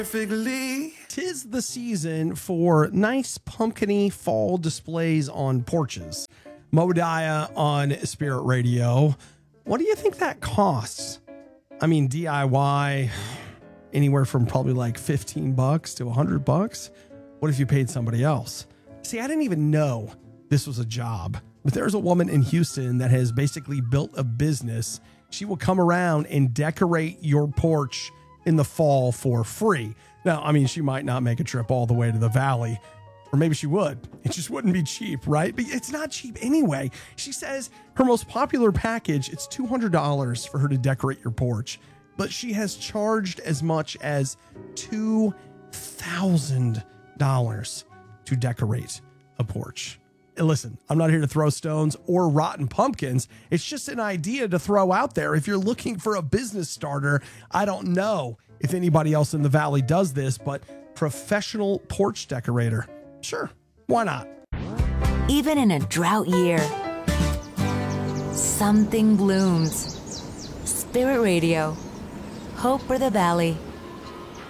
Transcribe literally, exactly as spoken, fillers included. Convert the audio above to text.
Perfectly. Tis the season for nice pumpkin-y fall displays on porches. Modiah on Spirit Radio. What do you think that costs? I mean, D I Y, anywhere from probably like fifteen bucks to one hundred bucks. What if you paid somebody else? See, I didn't even know this was a job, but there's a woman in Houston that has basically built a business. She will come around and decorate your porch in the fall for free. Now, I mean, she might not make a trip all the way to the valley, or maybe she would. It just wouldn't be cheap, right? But it's not cheap anyway. She says her most popular package, it's two hundred dollars for her to decorate your porch, but she has charged as much as two thousand dollars to decorate a porch. And listen, I'm not here to throw stones or rotten pumpkins. It's just an idea to throw out there. If you're looking for a business starter, I don't know if anybody else in the valley does this, but professional porch decorator. Sure, why not? Even in a drought year, something blooms. Spirit Radio. Hope for the Valley.